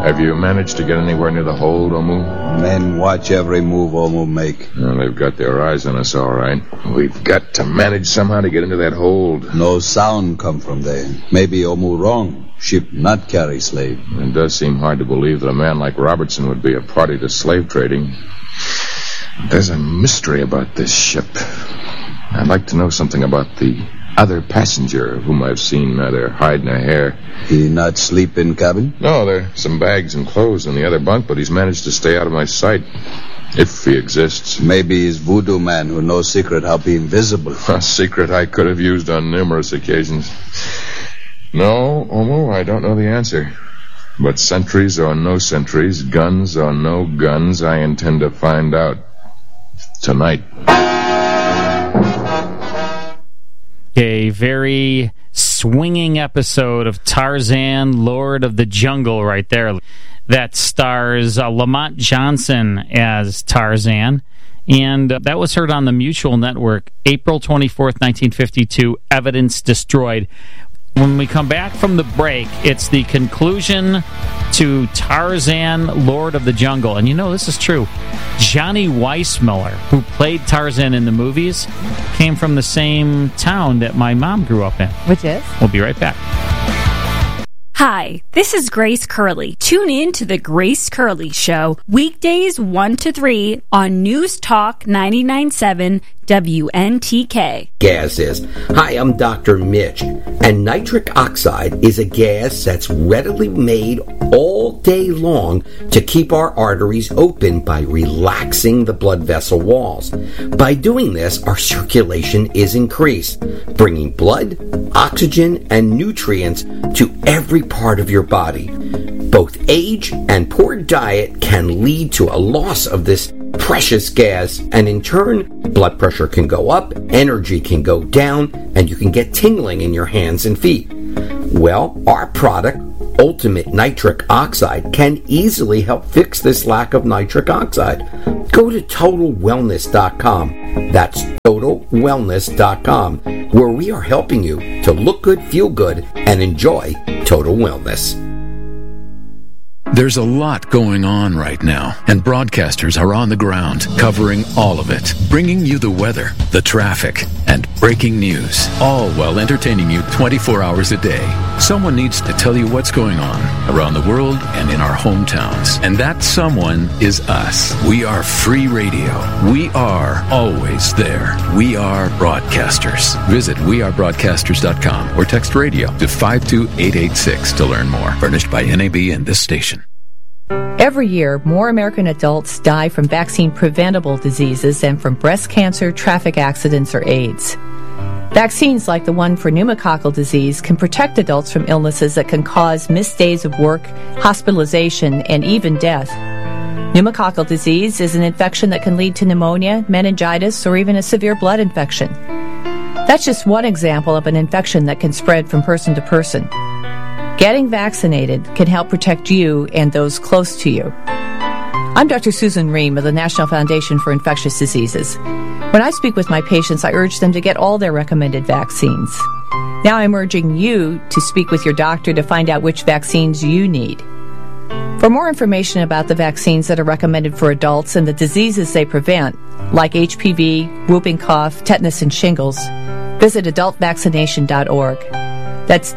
Have you managed to get anywhere near the hold, Omu? Men watch every move Omu make. Well, they've got their eyes on us, all right. We've got to manage somehow to get into that hold. No sound come from there. Maybe Omu wrong. Ship not carry slave. It does seem hard to believe that a man like Robertson would be a party to slave trading. There's a mystery about this ship. I'd like to know something about the other passenger whom I've seen neither hide nor hair. He not sleep in cabin? No, there are some bags and clothes in the other bunk, but he's managed to stay out of my sight. If he exists. Maybe he's voodoo man who knows secret how be invisible. A secret I could have used on numerous occasions. No, Omu, I don't know the answer. But sentries or no sentries, guns or no guns, I intend to find out tonight. A very swinging episode of Tarzan, Lord of the Jungle right there. That stars Lamont Johnson as Tarzan. And that was heard on the Mutual Network, April 24th, 1952, Evidence Destroyed. When we come back from the break, it's the conclusion to Tarzan, Lord of the Jungle. And you know, this is true. Johnny Weissmuller, who played Tarzan in the movies, came from the same town that my mom grew up in. Which is? We'll be right back. Hi, this is Grace Curley. Tune in to The Grace Curley Show, weekdays 1 to 3 on News Talk 99.7 WNTK. Gases. Hi, I'm Dr. Mitch, and nitric oxide is a gas that's readily made all day long to keep our arteries open by relaxing the blood vessel walls. By doing this, our circulation is increased, bringing blood, oxygen, and nutrients to every part of your body. Both age and poor diet can lead to a loss of this precious gas, and in turn, blood pressure can go up, energy can go down, and you can get tingling in your hands and feet. Well, our product, Ultimate Nitric Oxide, can easily help fix this lack of nitric oxide. Go to TotalWellness.com. That's TotalWellness.com, where we are helping you to look good, feel good, and enjoy total wellness. There's a lot going on right now, and broadcasters are on the ground, covering all of it, bringing you the weather, the traffic, and breaking news, all while entertaining you 24 hours a day. Someone needs to tell you what's going on around the world and in our hometowns, and that someone is us. We are free radio. We are always there. We are broadcasters. Visit wearebroadcasters.com or text radio to 52886 to learn more. Furnished by NAB and this station. Every year, more American adults die from vaccine-preventable diseases than from breast cancer, traffic accidents, or AIDS. Vaccines like the one for pneumococcal disease can protect adults from illnesses that can cause missed days of work, hospitalization, and even death. Pneumococcal disease is an infection that can lead to pneumonia, meningitis, or even a severe blood infection. That's just one example of an infection that can spread from person to person. Getting vaccinated can help protect you and those close to you. I'm Dr. Susan Ream of the National Foundation for Infectious Diseases. When I speak with my patients, I urge them to get all their recommended vaccines. Now I'm urging you to speak with your doctor to find out which vaccines you need. For more information about the vaccines that are recommended for adults and the diseases they prevent, like HPV, whooping cough, tetanus, and shingles, visit adultvaccination.org. That's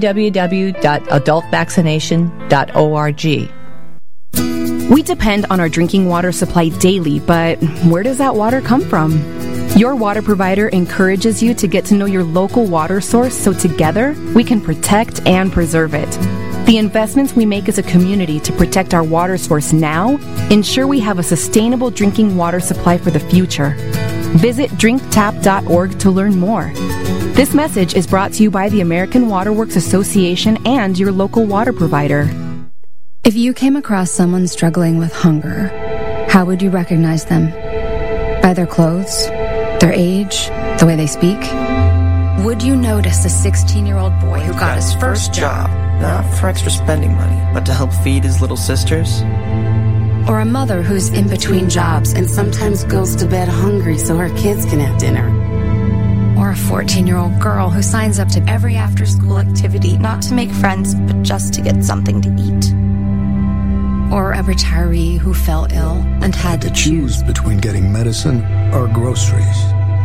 www.adultvaccination.org. We depend on our drinking water supply daily, but where does that water come from? Your water provider encourages you to get to know your local water source so together we can protect and preserve it. The investments we make as a community to protect our water source now ensure we have a sustainable drinking water supply for the future. Visit drinktap.org to learn more. This message is brought to you by the American Water Works Association and your local water provider. If you came across someone struggling with hunger, how would you recognize them? By their clothes, their age, the way they speak? Would you notice a 16-year-old boy who got his first job, not for extra spending money, but to help feed his little sisters? Or a mother who's in between jobs and sometimes goes to bed hungry so her kids can have dinner? Or a 14-year-old girl who signs up to every after-school activity not to make friends, but just to get something to eat? or a retiree who fell ill and had to choose between getting medicine or groceries.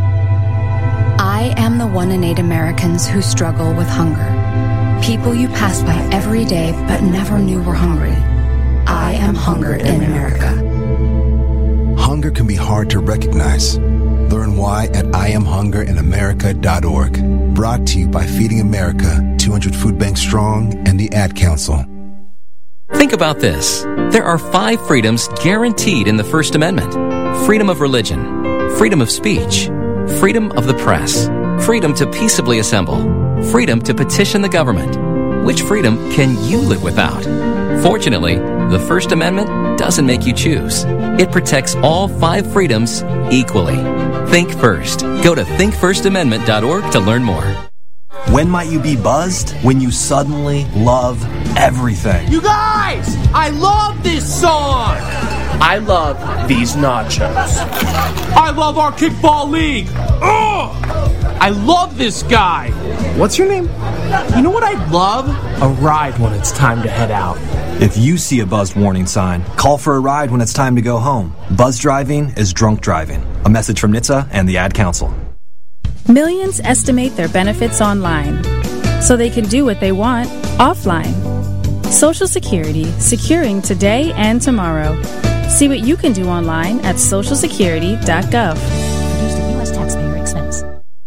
I am the 1 in 8 Americans who struggle with hunger. People you pass by every day but never knew were hungry. I am hunger in America. Hunger can be hard to recognize. Learn why at IamHungerInAmerica.org. Brought to you by Feeding America, 200 Food Banks Strong, and the Ad Council. Think about this. There are 5 freedoms guaranteed in the First Amendment. Freedom of religion, freedom of speech, freedom of the press, freedom to peaceably assemble, freedom to petition the government. Which freedom can you live without? Fortunately, the First Amendment doesn't make you choose. It protects all 5 freedoms equally. Think first. Go to thinkfirstamendment.org to learn more. When might you be buzzed? When you suddenly love everything. You guys! I love this song! I love these nachos. I love our kickball league! Ugh! I love this guy! What's your name? You know what I'd love? A ride when it's time to head out. If you see a buzzed warning sign, call for a ride when it's time to go home. Buzz driving is drunk driving. A message from NHTSA and the Ad Council. Millions estimate their benefits online, so they can do what they want offline. Social Security, securing today and tomorrow. See what you can do online at socialsecurity.gov. Produced at U.S. taxpayer expense.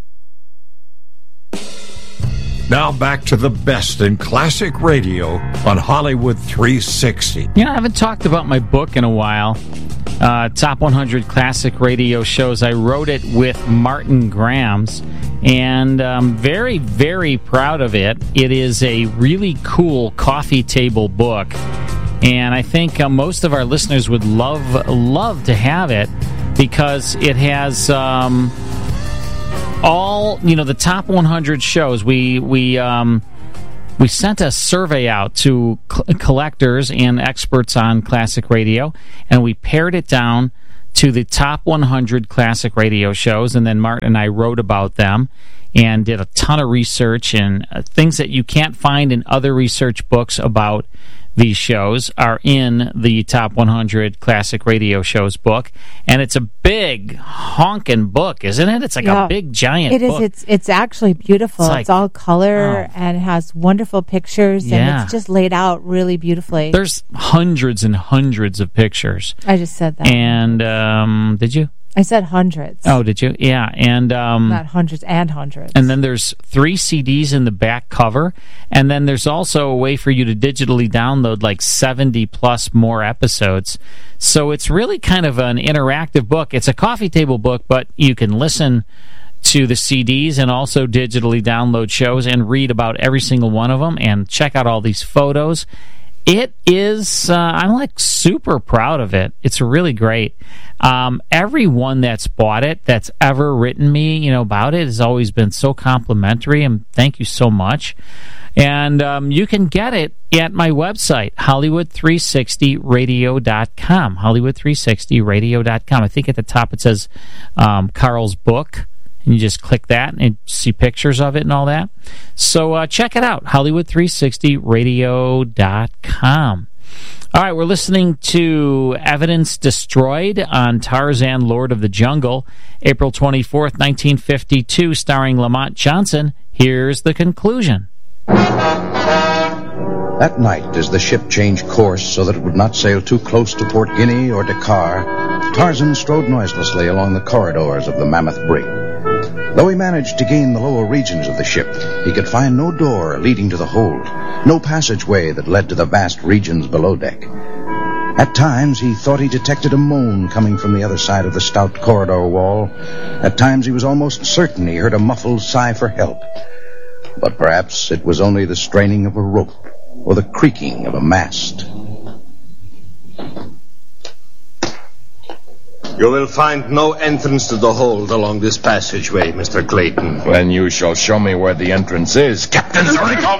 Now back to the best in classic radio on Hollywood 360. I haven't talked about my book in a while. Top 100 Classic Radio Shows. I wrote it with Martin Grams, and I'm very, very proud of it. It is a really cool coffee table book, and I think most of our listeners would love to have it because it has all the top 100 shows. We sent a survey out to collectors and experts on classic radio, and we pared it down to the top 100 classic radio shows, and then Martin and I wrote about them and did a ton of research, and things that you can't find in other research books about these shows are in the Top 100 Classic Radio Shows book, and it's a big honking book, isn't it? It's like a big giant book. It is. It's actually beautiful. It's all color and it has wonderful pictures, and it's just laid out really beautifully. There's hundreds and hundreds of pictures. I just said that. And did you? I said hundreds. Oh, did you? Yeah, and not hundreds and hundreds. And then there's 3 CDs in the back cover, and then there's also a way for you to digitally download like 70 plus more episodes. So it's really kind of an interactive book. It's a coffee table book, but you can listen to the CDs and also digitally download shows and read about every single one of them and check out all these photos. It is, I'm like super proud of it. It's really great. Everyone that's bought it, that's ever written me, about it, has always been so complimentary, and thank you so much. And you can get it at my website, Hollywood360radio.com. Hollywood360radio.com. I think at the top it says Carl's book. And you just click that and see pictures of it and all that. So check it out, Hollywood360radio.com. All right, we're listening to Evidence Destroyed on Tarzan, Lord of the Jungle, April 24th, 1952, starring Lamont Johnson. Here's the conclusion. That night, as the ship changed course so that it would not sail too close to Port Guinea or Dakar, Tarzan strode noiselessly along the corridors of the Mammoth Brig. Though he managed to gain the lower regions of the ship, he could find no door leading to the hold, no passageway that led to the vast regions below deck. At times, he thought he detected a moan coming from the other side of the stout corridor wall. At times, he was almost certain he heard a muffled sigh for help. But perhaps it was only the straining of a rope or the creaking of a mast. You will find no entrance to the hold along this passageway, Mr. Clayton. Then you shall show me where the entrance is, Captain Zornikov.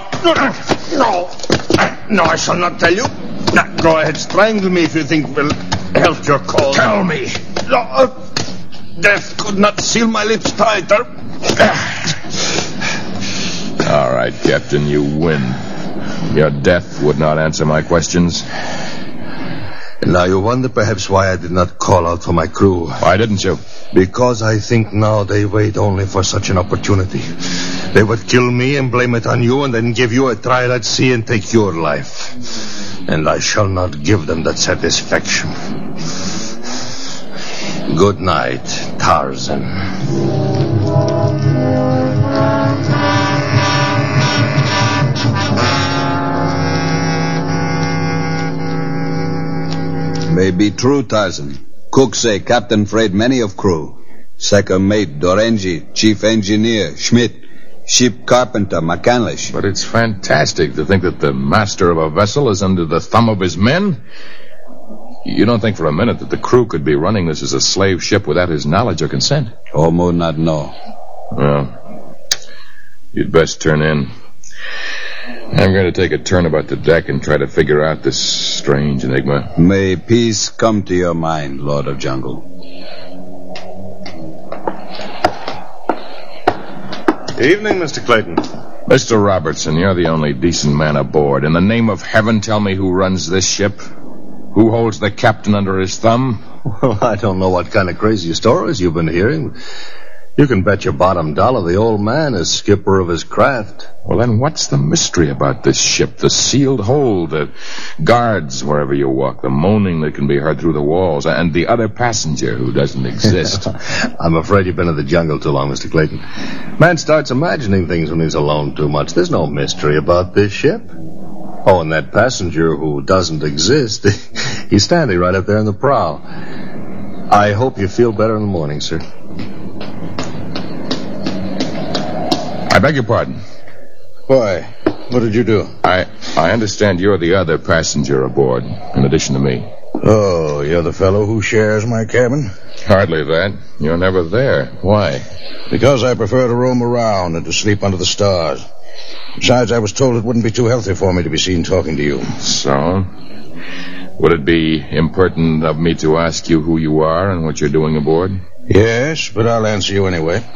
No, I shall not tell you. Go ahead, strangle me if you think will help your cause. Tell me. Death could not seal my lips tighter. All right, Captain, you win. Your death would not answer my questions. And now you wonder perhaps why I did not call out for my crew. Why didn't you? Because I think now they wait only for such an opportunity. They would kill me and blame it on you and then give you a trial at sea and take your life. And I shall not give them that satisfaction. Good night, Tarzan. May be true, Tarzan. Cook say captain frayed many of crew. Second mate, Dorenji, chief engineer, Schmidt, ship carpenter, McCandlish. But it's fantastic to think that the master of a vessel is under the thumb of his men. You don't think for a minute that the crew could be running this as a slave ship without his knowledge or consent? Omu not know. Well, you'd best turn in. I'm going to take a turn about the deck and try to figure out this strange enigma. May peace come to your mind, Lord of Jungle. Evening, Mr. Clayton. Mr. Robertson, you're the only decent man aboard. In the name of heaven, tell me who runs this ship? Who holds the captain under his thumb? Well, I don't know what kind of crazy stories you've been hearing. You can bet your bottom dollar the old man is skipper of his craft. Well, then what's the mystery about this ship? The sealed hold, the guards wherever you walk, the moaning that can be heard through the walls, and the other passenger who doesn't exist. I'm afraid you've been in the jungle too long, Mr. Clayton. Man starts imagining things when he's alone too much. There's no mystery about this ship. Oh, and that passenger who doesn't exist, he's standing right up there in the prow. I hope you feel better in the morning, sir. I beg your pardon. Why? What did you do? I understand you're the other passenger aboard, in addition to me. Oh, you're the fellow who shares my cabin? Hardly that. You're never there. Why? Because I prefer to roam around and to sleep under the stars. Besides, I was told it wouldn't be too healthy for me to be seen talking to you. So? Would it be impertinent of me to ask you who you are and what you're doing aboard? Yes, but I'll answer you anyway.